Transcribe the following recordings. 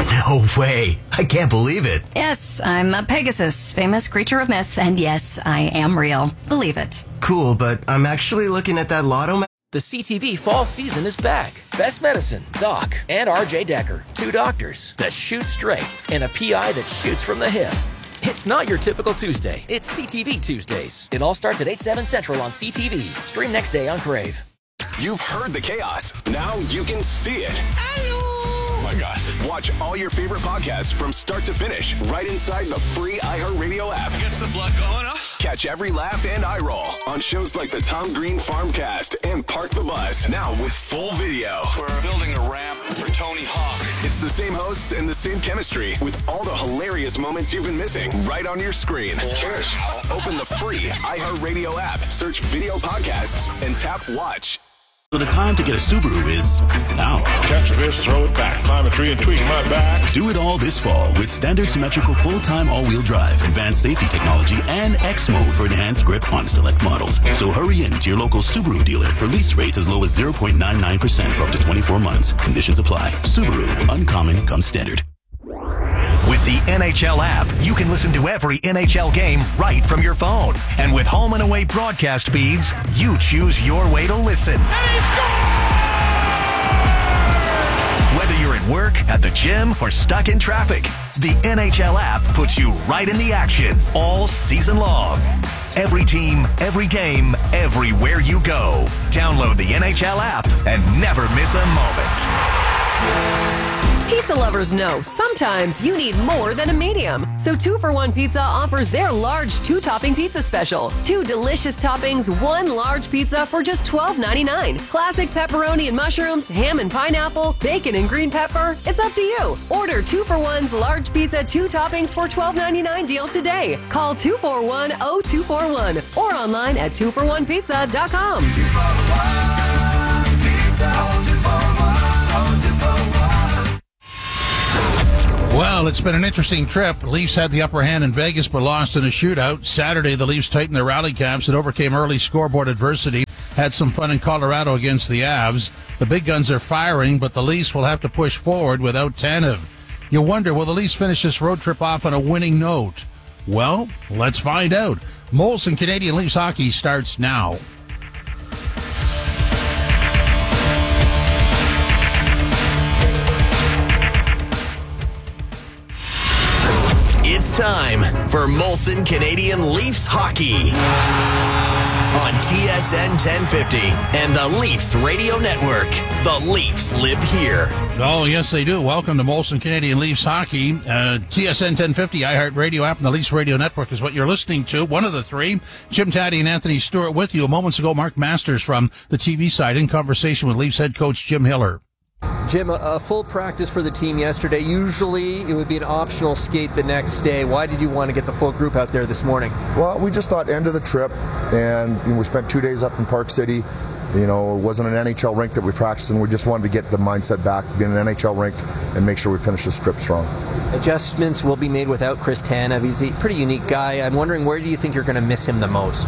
No way. I can't believe it. Yes, I'm a Pegasus, famous creature of myth, and yes, I am real. Believe it. Cool, but I'm actually looking at that lotto. The CTV fall season is back. Best Medicine, Doc, and RJ Decker. Two doctors that shoot straight and a PI that shoots from the hip. It's not your typical Tuesday. It's CTV Tuesdays. It all starts at 8/7 Central on CTV. Stream next day on Crave. You've heard the chaos. Now you can see it. Oh my God. Watch all your favorite podcasts from start to finish right inside the free iHeartRadio app. Gets the blood going, huh? Catch every laugh and eye roll on shows like the Tom Green Farmcast and Park the Bus. Now with full video. We're building a ramp for Tony Hawk. It's the same hosts and the same chemistry with all the hilarious moments you've been missing right on your screen. Cheers. Open the free iHeartRadio app, search video podcasts, and tap watch. So the time to get a Subaru is now. Catch this, throw it back, climb a tree and tweak my back. Do it all this fall with standard symmetrical full-time all-wheel drive, advanced safety technology, and X mode for enhanced grip on select models. So hurry in to your local Subaru dealer for lease rates as low as 0.99% for up to 24 months. Conditions apply. Subaru, uncommon comes standard. With the NHL app, you can listen to every NHL game right from your phone. And with home and away broadcast feeds, you choose your way to listen. And he scores! Whether you're at work, at the gym, or stuck in traffic, the NHL app puts you right in the action all season long. Every team, every game, everywhere you go. Download the NHL app and never miss a moment. Pizza lovers know sometimes you need more than a medium. So 2-for-1 Pizza offers their large 2-topping pizza special. 2 delicious toppings, 1 large pizza for just $12.99. Classic pepperoni and mushrooms, ham and pineapple, bacon and green pepper. It's up to you. Order 2-for-1's large pizza 2 toppings for $12.99 deal today. Call 241-0241 or online at 2for1pizza.com. 2-for-1 Pizza, 2-for-1, 2-for-1. Well, it's been an interesting trip. The Leafs had the upper hand in Vegas but lost in a shootout. Saturday, the Leafs tightened their rally caps and overcame early scoreboard adversity. Had some fun in Colorado against the Avs. The big guns are firing, but the Leafs will have to push forward without Tanev. You wonder, will the Leafs finish this road trip off on a winning note? Well, let's find out. Molson Canadian Leafs hockey starts now. It's time for Molson Canadian Leafs hockey on TSN 1050 and the Leafs Radio Network. The Leafs live here. Oh, yes, they do. Welcome to Molson Canadian Leafs hockey. TSN 1050, iHeartRadio app, and the Leafs Radio Network is what you're listening to. One of the three. Jim Taddy and Anthony Stewart with you. Moments ago, Mark Masters from the TV side in conversation with Leafs head coach Jim Hiller. Jim, a full practice for the team yesterday. Usually it would be an optional skate the next day. Why did you want to get the full group out there this morning? Well, we just thought end of the trip, and we spent 2 days up in Park City. You know, it wasn't an NHL rink that we practiced in. We just wanted to get the mindset back, be in an NHL rink, and make sure we finish this trip strong. Adjustments will be made without Chris Tanev. He's a pretty unique guy. I'm wondering, where do you think you're going to miss him the most?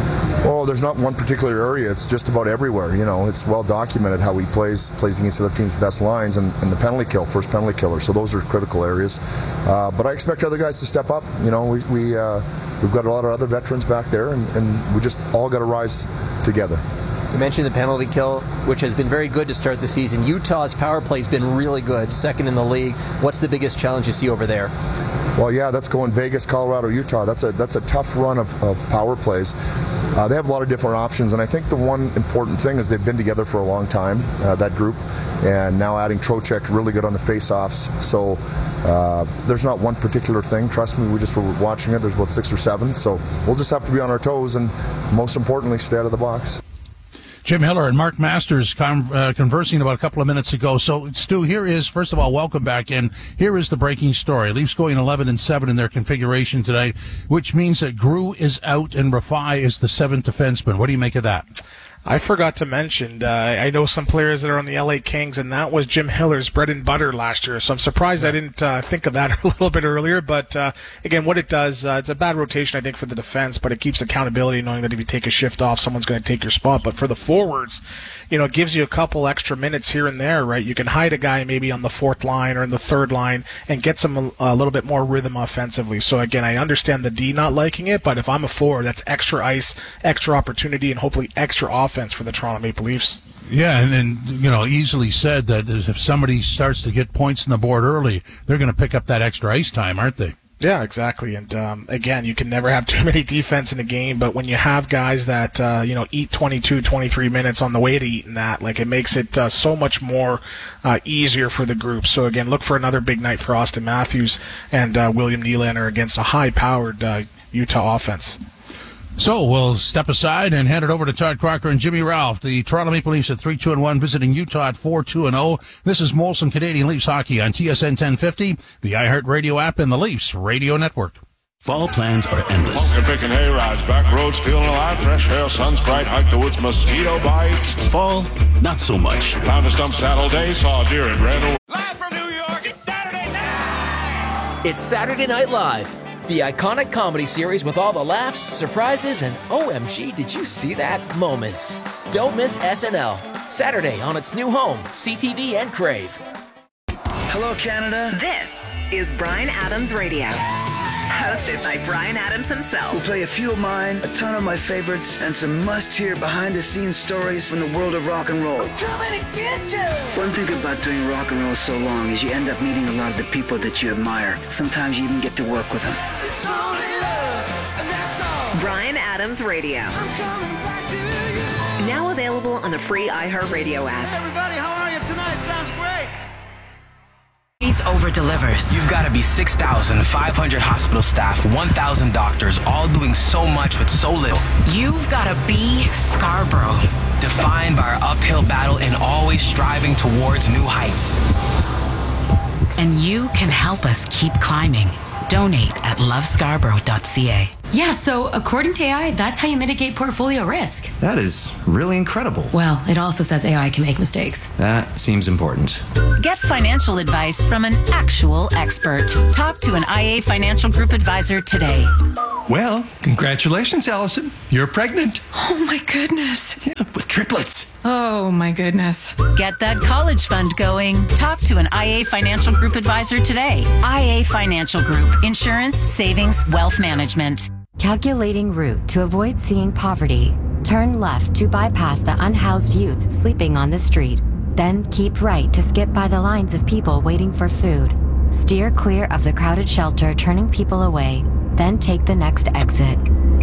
Oh, there's not one particular area. It's just about everywhere. You know, it's well documented how he plays against the other team's best lines and the penalty kill, first penalty killer. So those are critical areas. But I expect other guys to step up. You know, we've got a lot of other veterans back there, and we just all got to rise together. You mentioned the penalty kill, which has been very good to start the season. Utah's power play has been really good, second in the league. What's the biggest challenge you see over there? Well, yeah, that's going Vegas, Colorado, Utah. That's a tough run of power plays. They have a lot of different options, and I think the one important thing is they've been together for a long time, that group, and now adding Trocheck, really good on the face-offs. So there's not one particular thing. Trust me, we just were watching it. There's about 6 or 7, so we'll just have to be on our toes and, most importantly, stay out of the box. Jim Hiller and Mark Masters conversing about a couple of minutes ago. So, Stu, here is, first of all, welcome back in. Here is the breaking story. Leafs going 11-7 in their configuration today, which means that Grew is out and Rafai is the 7th defenseman. What do you make of that? I forgot to mention, I know some players that are on the LA Kings, and that was Jim Hiller's bread and butter last year. So I'm surprised I didn't think of that a little bit earlier. But again, what it does, it's a bad rotation, I think, for the defense, but it keeps accountability, knowing that if you take a shift off, someone's going to take your spot. But for the forwards, it gives you a couple extra minutes here and there, right? You can hide a guy maybe on the fourth line or in the third line and get some a little bit more rhythm offensively. So again, I understand the D not liking it, but if I'm a forward, that's extra ice, extra opportunity, and hopefully extra offense for the Toronto Maple Leafs. Yeah, and easily said that if somebody starts to get points on the board early, they're going to pick up that extra ice time, aren't they? Yeah, exactly. And again, you can never have too many defense in a game, but when you have guys that eat 22, 23 minutes on the way to eating that, it makes it so much more easier for the group. So again, look for another big night for Austin Matthews and William Nylander against a high-powered Utah offense. So we'll step aside and hand it over to Todd Crocker and Jimmy Ralph. The Toronto Maple Leafs at 3-2-1, visiting Utah at 4-2-0. This is Molson Canadian Leafs Hockey on TSN 1050, the iHeartRadio app, and the Leafs Radio Network. Fall plans are endless. Pumpkin picking hay rides, back roads feeling alive, fresh air, sun's bright, hike the woods, mosquito bites. Fall, not so much. Found a stump saddle day, saw a deer and ran. Live from New York, it's Saturday night! It's Saturday Night Live, the iconic comedy series with all the laughs, surprises, and OMG, did you see that moments. Don't miss SNL. Saturday on its new home, CTV and Crave. Hello, Canada. This is Bryan Adams Radio. Hosted by Bryan Adams himself. We'll play a few of mine, a ton of my favorites, and some must-hear behind-the-scenes stories from the world of rock and roll. I'm coming to get you! One thing about doing rock and roll so long is you end up meeting a lot of the people that you admire. Sometimes you even get to work with them. It's only love, and that's all. Bryan Adams Radio. I'm coming back to you. Now available on the free iHeartRadio app. Hey everybody, how are you tonight? Sounds great. Over delivers. You've got to be 6,500 hospital staff, 1,000 doctors, all doing so much with so little. You've got to be Scarborough, defined by our uphill battle and always striving towards new heights. And you can help us keep climbing. Donate at lovescarborough.ca. Yeah, so according to AI, that's how you mitigate portfolio risk. That is really incredible. Well, it also says AI can make mistakes. That seems important. Get financial advice from an actual expert. Talk to an IA Financial Group advisor today. Well, congratulations, Allison. You're pregnant. Oh, my goodness. Yeah, with triplets. Oh, my goodness. Get that college fund going. Talk to an IA Financial Group advisor today. IA Financial Group. Insurance, savings, wealth management. Calculating route to avoid seeing poverty. Turn left to bypass the unhoused youth sleeping on the street. Then keep right to skip by the lines of people waiting for food. Steer clear of the crowded shelter turning people away. Then take the next exit.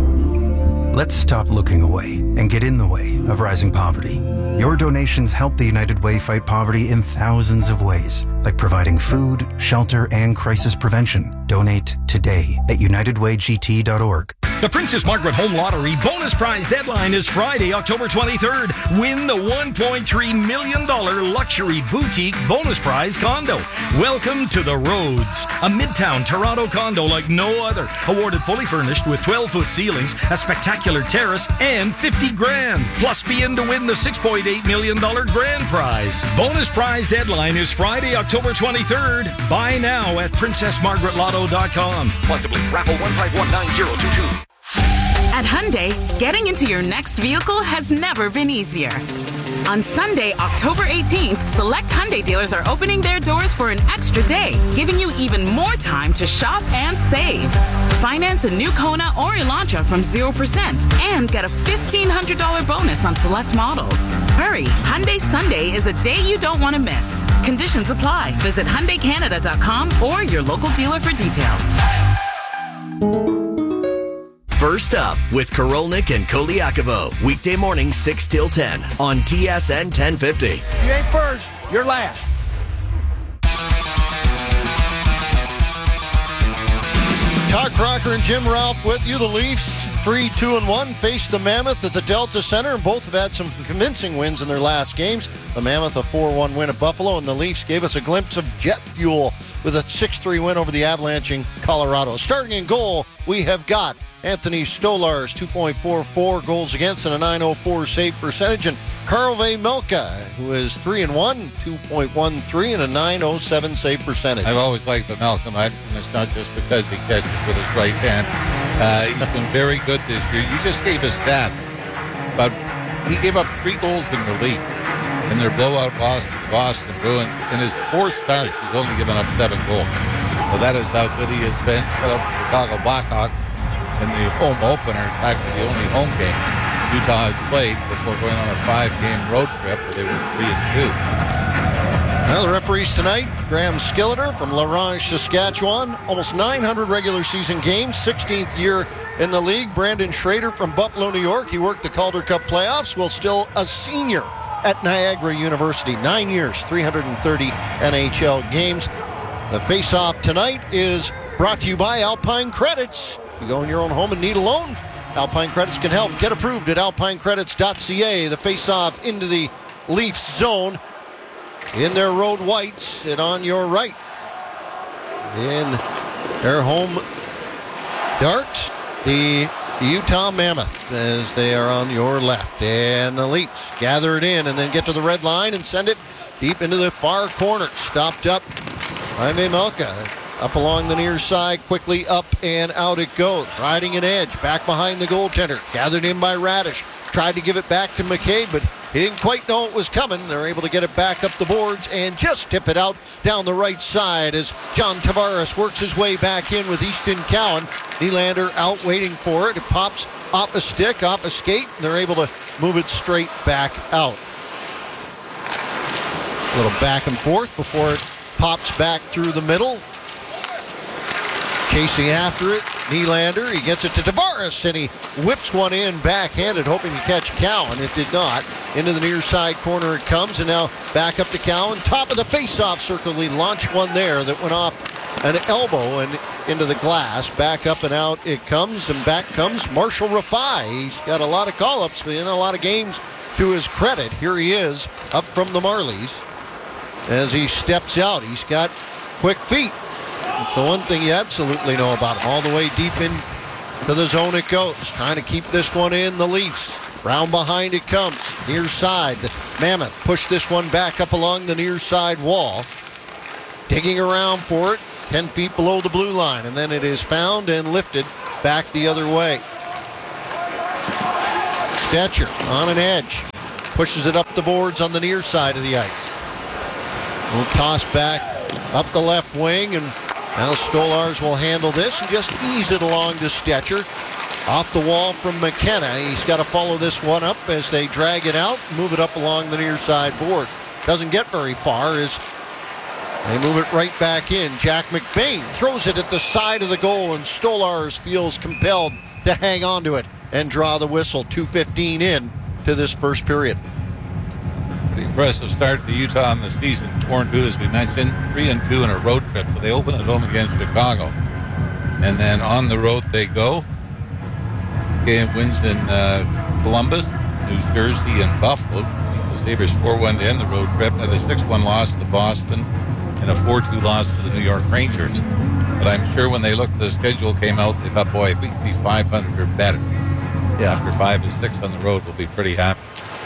Let's stop looking away and get in the way of rising poverty. Your donations help the United Way fight poverty in thousands of ways, like providing food, shelter, and crisis prevention. Donate today at unitedwaygt.org. The Princess Margaret Home Lottery bonus prize deadline is Friday, October 23rd. Win the $1.3 million luxury boutique bonus prize condo. Welcome to the Rhodes, a midtown Toronto condo like no other. Awarded fully furnished with 12-foot ceilings, a spectacular terrace, and $50,000. Plus be in to win the $6.8 million grand prize. Bonus prize deadline is Friday, October 23rd. Buy now at PrincessMargaretLotto.com. Flexibly, raffle 1519022. At Hyundai, getting into your next vehicle has never been easier. On Sunday, October 18th, select Hyundai dealers are opening their doors for an extra day, giving you even more time to shop and save. Finance a new Kona or Elantra from 0% and get a $1,500 bonus on select models. Hurry, Hyundai Sunday is a day you don't want to miss. Conditions apply. Visit HyundaiCanada.com or your local dealer for details. First Up with Karolnik and Koliakovo. Weekday morning 6 till 10 on TSN 1050. You ain't first, you're last. Todd Crocker and Jim Ralph with you. The Leafs 3-2-1 faced the Mammoth at the Delta Center, and both have had some convincing wins in their last games. The Mammoth a 4-1 win at Buffalo, and the Leafs gave us a glimpse of jet fuel with a 6-3 win over the Avalanche in Colorado. Starting in goal, we have got Anthony Stolarz, 2.44 goals against and a .904 save percentage, and Karel Vejmelka, who is 3-1, 2.13 and a .907 save percentage. I've always liked Vejmelka, and it's not just because he catches with his right hand. He's been very good this year. You just gave us stats, but he gave up 3 goals in the league. in their blowout loss to the Boston Bruins. In his 4 starts, he's only given up 7 goals. So that is how good he has been. Put up the Chicago Blackhawks in the home opener. In fact, the only home game Utah has played before going on a 5-game road trip where they were 3-2. Well, the referees tonight, Graham Skilleter from La Ronge, Saskatchewan. Almost 900 regular season games, 16th year in the league. Brandon Schrader from Buffalo, New York. He worked the Calder Cup playoffs while still a senior at Niagara University. 9 years, 330 NHL games. The face-off tonight is brought to you by Alpine Credits. You go in your own home and need a loan? Alpine Credits can help. Get approved at alpinecredits.ca. The face-off into the Leafs zone. In their road whites and on your right. In their home darks, the Utah Mammoth as they are on your left. And the Leafs gather it in and then get to the red line and send it deep into the far corner. Stopped up by Vejmelka. Up along the near side, quickly up and out it goes. Riding an edge, back behind the goaltender. Gathered in by Radish. Tried to give it back to McCabe, but he didn't quite know it was coming. They're able to get it back up the boards and just tip it out down the right side as John Tavares works his way back in with Easton Cowan. Nylander out waiting for it. It pops off a stick, off a skate, and they're able to move it straight back out. A little back and forth before it pops back through the middle. Chasing after it, Nylander, he gets it to Tavares, and he whips one in backhanded, hoping to catch Cowan. It did not. Into the near side corner it comes, and now back up to Cowan. Top of the face-off circle, he launched one there that went off an elbow and into the glass. Back up and out it comes, and back comes Marshall Rafai. He's got a lot of call-ups, but in a lot of games to his credit. Here he is, up from the Marlies. As he steps out, he's got quick feet. It's the one thing you absolutely know about him. All the way deep into the zone it goes. Trying to keep this one in, the Leafs. Round behind it comes. Near side, the Mammoth push this one back up along the near side wall. Digging around for it, 10 feet below the blue line. And then it is found and lifted back the other way. Stetcher on an edge. Pushes it up the boards on the near side of the ice. We'll toss back up the left wing, and now Stolarz will handle this and just ease it along to Stetcher. Off the wall from McKenna. He's got to follow this one up as they drag it out, move it up along the near side board. Doesn't get very far as they move it right back in. Jack McBain throws it at the side of the goal, and Stolarz feels compelled to hang on to it and draw the whistle. 2:15 in to this first period. The impressive start to Utah in the season. 4-2, as we mentioned, 3-2 in a road trip. So they open at home against Chicago, and then on the road they go. Game wins in Columbus, New Jersey, and Buffalo. The Sabres 4-1 to end the road trip. Had a 6-1 loss to Boston and a 4-2 loss to the New York Rangers. But I'm sure when they looked at the schedule, came out, they thought, boy, if we can be 500 or better after 5 to 6 on the road, we'll be pretty happy.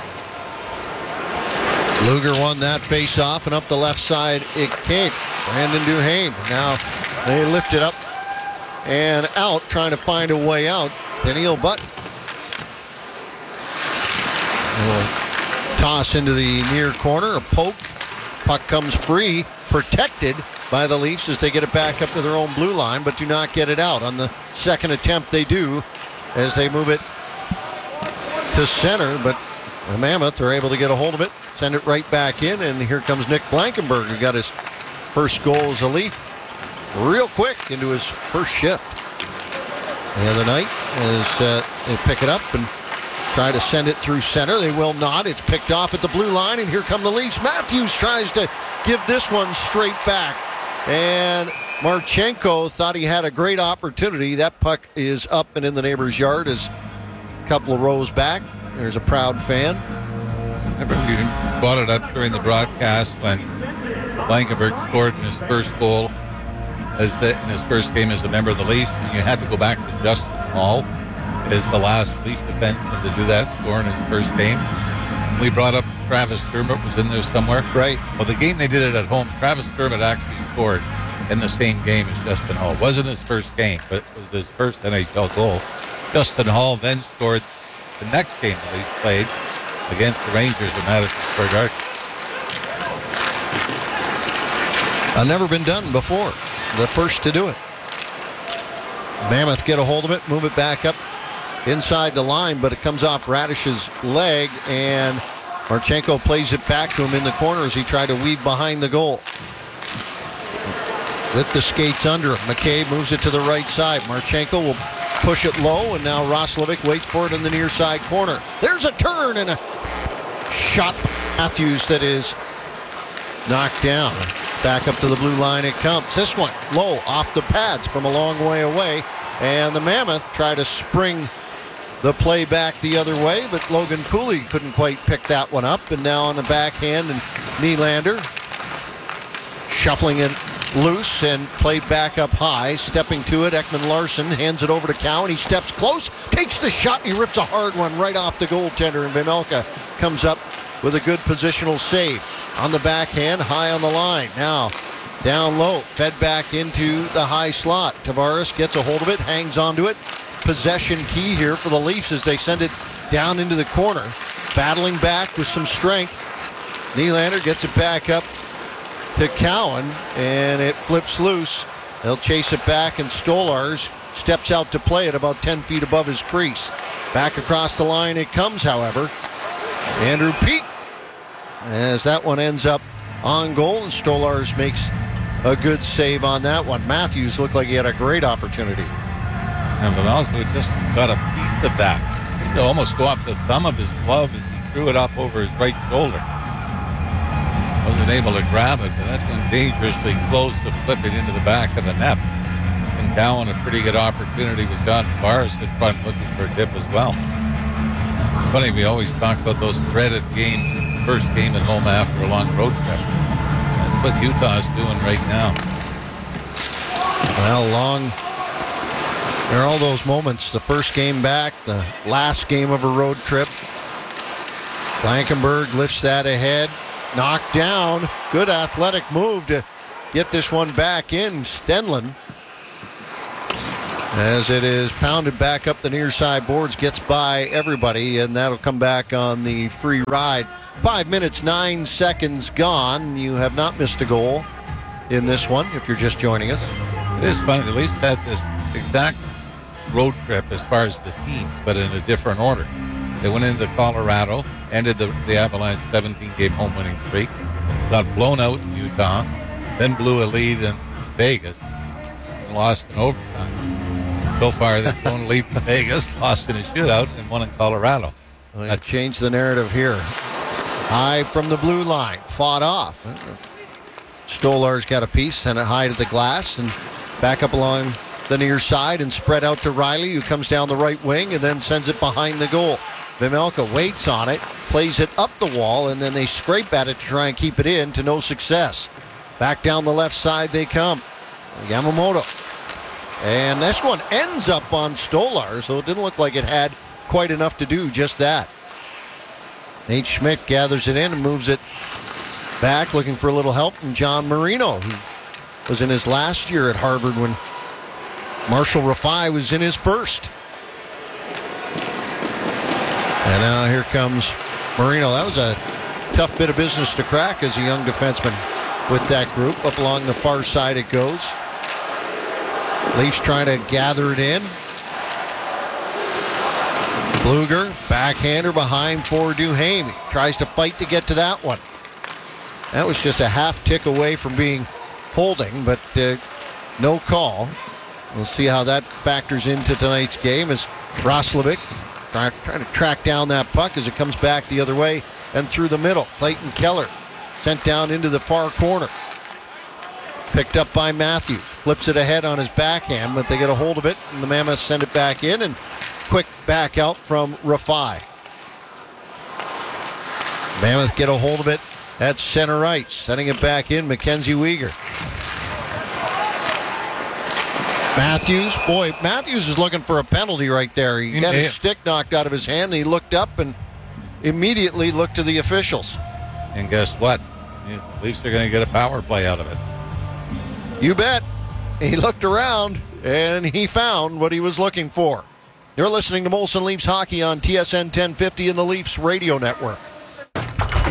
Luger won that face-off, and up the left side it came. Brandon Duhaime. Now they lift it up and out, trying to find a way out. Daniil Button will toss into the near corner. A poke. Puck comes free, protected by the Leafs as they get it back up to their own blue line, but do not get it out. On the second attempt they do as they move it to center, but the Mammoth are able to get a hold of it, send it right back in, and here comes Nick Blankenberg, who got his first goal as a Leaf real quick into his first shift the other night as they pick it up and try to send it through center. They will not. It's picked off at the blue line, and here come the Leafs. Matthews tries to give this one straight back, and Marchenko thought he had a great opportunity. That puck is up and in the neighbor's yard as a couple of rows back. There's a proud fan. I remember you brought it up during the broadcast when Blankenberg scored in his first goal in his first game as a member of the Leafs, and you had to go back to Justin Hall as the last Leaf defenseman to do that, score in his first game. We brought up Travis Dermott was in there somewhere. Right. Well, the game they did it at home, Travis Dermott actually scored in the same game as Justin Hall. It wasn't his first game, but it was his first NHL goal. Justin Hall then scored the next game the Leafs played against the Rangers in Madison Square Garden. Never been done before. The first to do it. Mammoth get a hold of it, move it back up inside the line, but it comes off Radish's leg, and Marchenko plays it back to him in the corner as he tried to weave behind the goal. With the skates under him, McCabe moves it to the right side. Marchenko will push it low, and now Roslovic waits for it in the near side corner. There's a turn and a shot Matthews that is knocked down. Back up to the blue line it comes. This one low off the pads from a long way away, and the Mammoth try to spring the play back the other way, but Logan Cooley couldn't quite pick that one up, and now on the backhand, and Nylander shuffling it loose and played back up high. Stepping to it, Ekman Larsson hands it over to Cowan. He steps close, takes the shot, and he rips a hard one right off the goaltender, and Vejmelka comes up with a good positional save. On the backhand, high on the line. Now, down low, fed back into the high slot. Tavares gets a hold of it, hangs onto it. Possession key here for the Leafs as they send it down into the corner. Battling back with some strength. Nylander gets it back up to Cowan, and it flips loose. They'll chase it back, and Stolarz steps out to play it about 10 feet above his crease. Back across the line it comes, however. Andrew Peeke, as that one ends up on goal, and Stolarz makes a good save on that one. Matthews looked like he had a great opportunity. And Vejmelka just got a piece of that. He almost go off the thumb of his glove as he threw it up over his right shoulder. Wasn't able to grab it, but that went dangerously close to flip it into the back of the net. And Cowan a pretty good opportunity with John Tavares in front looking for a dip as well. Funny, we always talk about those dreaded games. First game at home after a long road trip. That's what Utah's doing right now. Well, there are all those moments. The first game back, the last game of a road trip. Blankenberg lifts that ahead. Knocked down. Good athletic move to get this one back in. Stenlund, as it is pounded back up the near side boards, gets by everybody, and that'll come back on the free ride. 5 minutes, 9 seconds gone. You have not missed a goal in this one if you're just joining us. It is funny. The Leafs had this exact road trip as far as the teams, but in a different order. They went into Colorado, ended the Avalanche 17-game home winning streak, got blown out in Utah, then blew a lead in Vegas, and lost in overtime. So far, they've blown a lead in Vegas, lost in a shootout, and won in Colorado. Well, that changed the narrative here. High from the blue line, fought off. Stolarz got a piece, sent it high to the glass, and back up along the near side and spread out to Riley, who comes down the right wing and then sends it behind the goal. Vejmelka waits on it, plays it up the wall, and then they scrape at it to try and keep it in, to no success. Back down the left side they come. Yamamoto. And this one ends up on Stolarz, so it didn't look like it had quite enough to do just that. Nate Schmidt gathers it in and moves it back, looking for a little help from John Marino, who was in his last year at Harvard when Marshall Rafai was in his first. And now here comes Marino. That was a tough bit of business to crack as a young defenseman with that group. Up along the far side it goes. Leafs trying to gather it in. Bluger, backhander behind for Duhaime. Tries to fight to get to that one. That was just a half tick away from being holding, but no call. We'll see how that factors into tonight's game as Roslovic trying to track down that puck as it comes back the other way and through the middle. Clayton Keller sent down into the far corner. Picked up by Matthews. Flips it ahead on his backhand, but they get a hold of it, and the Mammoths send it back in, and quick back out from Rafai. Mammoths get a hold of it at center ice. Sending it back in, Mackenzie Weegar. Matthews is looking for a penalty right there. He got his stick knocked out of his hand, and he looked up and immediately looked to the officials. And guess what? The Leafs are going to get a power play out of it. You bet. He looked around, and he found what he was looking for. You're listening to Molson Leafs Hockey on TSN 1050 and the Leafs Radio Network.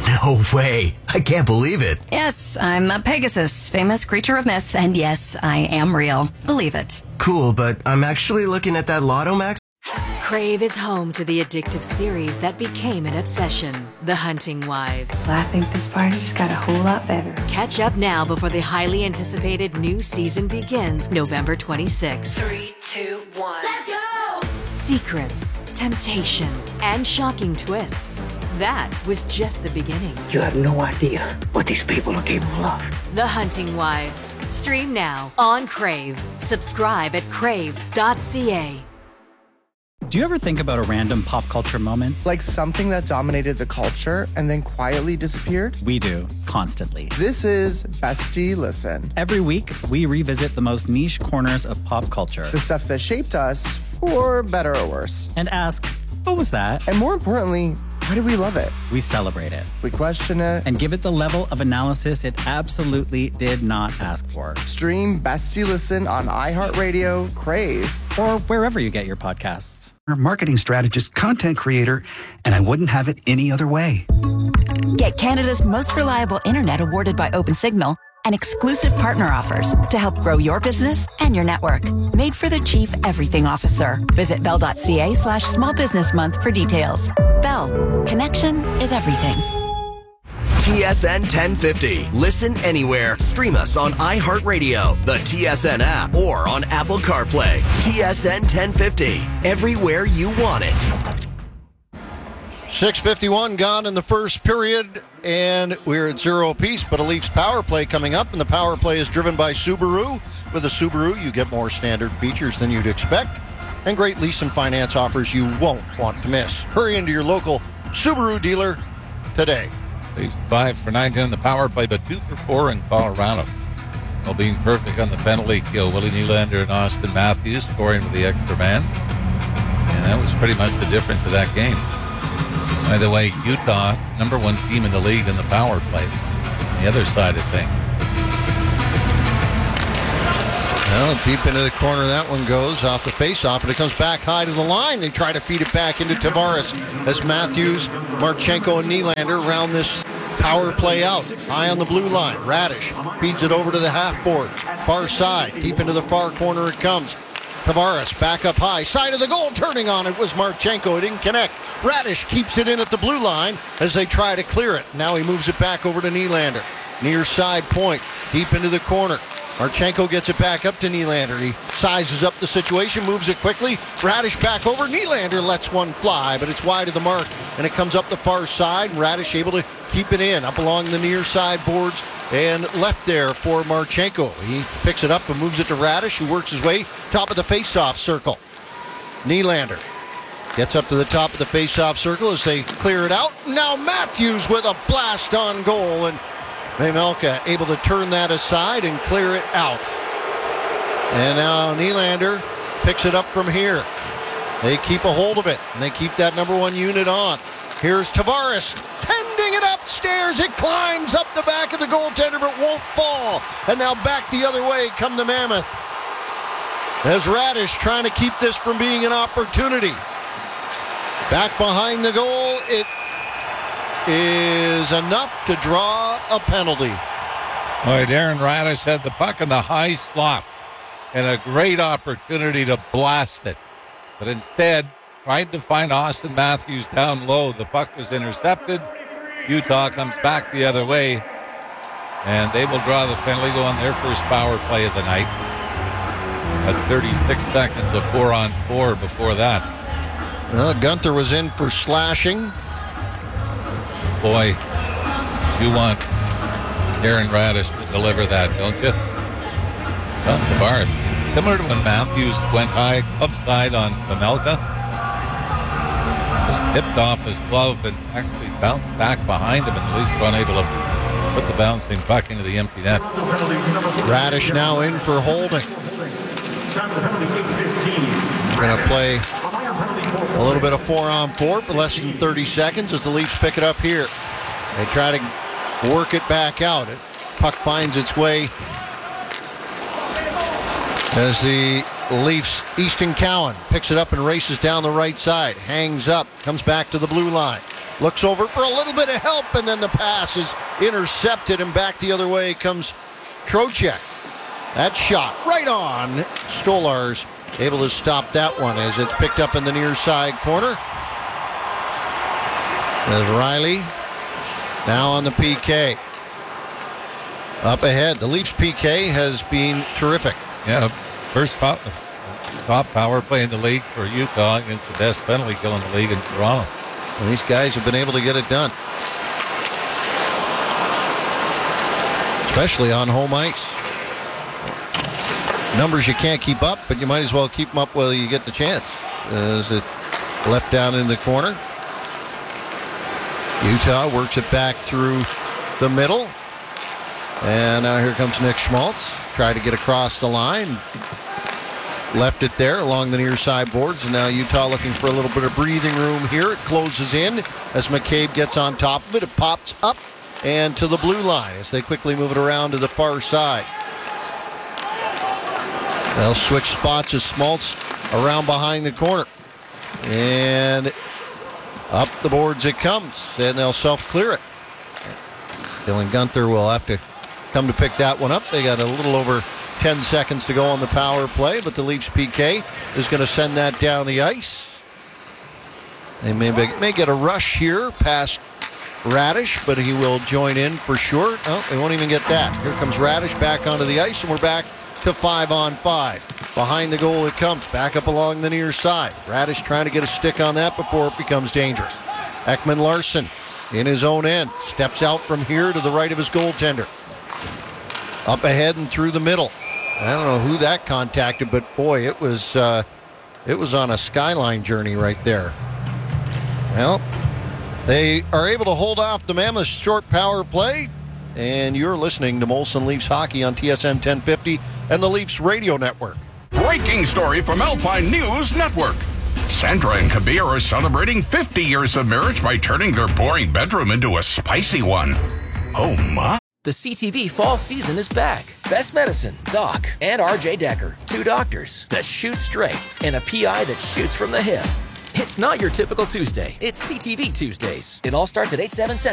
No way. I can't believe it. Yes, I'm a Pegasus, famous creature of myth, and yes, I am real. Believe it. Cool, but I'm actually looking at that Lotto Max. Crave is home to the addictive series that became an obsession, The Hunting Wives. I think this party just got a whole lot better. Catch up now before the highly anticipated new season begins November 26th. 3, 2, 1. Let's go! Secrets, temptation, and shocking twists. That was just the beginning. You have no idea what these people are capable of. The Hunting Wives. Stream now on Crave. Subscribe at crave.ca. Do you ever think about a random pop culture moment? Like something that dominated the culture and then quietly disappeared? We do, constantly. This is Bestie Listen. Every week, we revisit the most niche corners of pop culture. The stuff that shaped us, for better or worse. And ask, what was that? And more importantly, why do we love it? We celebrate it. We question it. And give it the level of analysis it absolutely did not ask for. Stream Bestie Listen on iHeartRadio, Crave, or wherever you get your podcasts. Marketing strategist, content creator, and I wouldn't have it any other way. Get Canada's most reliable internet awarded by OpenSignal and exclusive partner offers to help grow your business and your network. Made for the Chief Everything Officer. Visit bell.ca/small business month for details. Bell. Connection is everything. TSN 1050. Listen anywhere. Stream us on iHeartRadio, the TSN app, or on Apple CarPlay. TSN 1050. Everywhere you want it. 6:51 gone in the first period, and we're at 0 apiece, but a Leafs power play coming up, and the power play is driven by Subaru. With a Subaru, you get more standard features than you'd expect, and great lease and finance offers you won't want to miss. Hurry into your local Subaru dealer today. Leafs 5 for 9 in the power play, but 2 for 4 in Colorado. Well, being perfect on the penalty kill, Willie Nylander and Austin Matthews scoring with the extra man. And that was pretty much the difference of that game. By the way, Utah, number 1 team in the league in the power play. On the other side of things. Well, deep into the corner, that one goes off the faceoff, but it comes back high to the line. They try to feed it back into Tavares as Matthews, Marchenko, and Nylander round this power play out. High on the blue line. Radish feeds it over to the half board. Far side, deep into the far corner it comes. Tavares back up high, side of the goal, turning on it was Marchenko. It didn't connect. Radish keeps it in at the blue line as they try to clear it. Now he moves it back over to Nylander. Near side point, deep into the corner. Marchenko gets it back up to Nylander. He sizes up the situation, moves it quickly. Radish back over. Nylander lets one fly, but it's wide of the mark, and it comes up the far side. Radish able to keep it in, up along the near side boards, and left there for Marchenko. He picks it up and moves it to Radish, who works his way top of the face-off circle. Nylander gets up to the top of the face-off circle as they clear it out. Now Matthews with a blast on goal, and Vejmelka able to turn that aside and clear it out. And now Nylander picks it up from here. They keep a hold of it, and they keep that number 1 unit on. Here's Tavares, pending it upstairs. It climbs up the back of the goaltender, but won't fall. And now back the other way come the Mammoth. As Radish trying to keep this from being an opportunity. Back behind the goal, it is enough to draw a penalty. Boy, Darren Radish had the puck in the high slot and a great opportunity to blast it. But instead, tried to find Austin Matthews down low. The puck was intercepted. Utah comes back the other way, and they will draw the penalty, go on their first power play of the night. At 36 seconds of 4-on-4 before that. Well, Gunther was in for slashing. Boy, you want Darren Radish to deliver that, don't you? Well, Tavares, similar to when Matthews went high upside on Vejmelka. Just tipped off his glove and actually bounced back behind him, and the Leafs were unable to put the bouncing puck into the empty net. Radish now in for holding. Going to play a little bit of 4-on-4 for less than 30 seconds as the Leafs pick it up here. They try to work it back out. Puck finds its way as the Leafs, Easton Cowan picks it up and races down the right side. Hangs up, comes back to the blue line. Looks over for a little bit of help, and then the pass is intercepted, and back the other way comes Trocheck. That shot right on. Stolarz able to stop that one as it's picked up in the near side corner. There's Riley now on the PK. Up ahead, the Leafs PK has been terrific. Yeah, first top power play in the league for Utah against the best penalty kill in the league in Toronto. And these guys have been able to get it done, especially on home ice. Numbers you can't keep up, but you might as well keep them up while you get the chance. As it left down in the corner. Utah works it back through the middle. And now here comes Nick Schmaltz. Tried to get across the line. Left it there along the near side boards. And now Utah looking for a little bit of breathing room here. It closes in as McCabe gets on top of it. It pops up and to the blue line as they quickly move it around to the far side. They'll switch spots as Schmaltz around behind the corner. And up the boards it comes. Then they'll self-clear it. Dylan Guenther will have to come to pick that one up. They got a little over 10 seconds to go on the power play, but the Leafs PK is going to send that down the ice. They may get a rush here past Radish, but he will join in for sure. Oh, they won't even get that. Here comes Radish back onto the ice, and we're back to 5-on-5. Behind the goal it comes, back up along the near side. Radish trying to get a stick on that before it becomes dangerous. Ekman-Larsson in his own end, steps out from here to the right of his goaltender. Up ahead and through the middle. I don't know who that contacted, but boy, it was on a skyline journey right there. Well, they are able to hold off the Mammoths' short power play, and you're listening to Molson Leafs Hockey on TSN 1050 and the Leafs Radio Network. Breaking story from Alpine News Network. Sandra and Kabir are celebrating 50 years of marriage by turning their boring bedroom into a spicy one. Oh, my. The CTV fall season is back. Best Medicine, Doc, and RJ Decker. Two doctors that shoot straight and a PI that shoots from the hip. It's not your typical Tuesday. It's CTV Tuesdays. It all starts at 8/7 Central.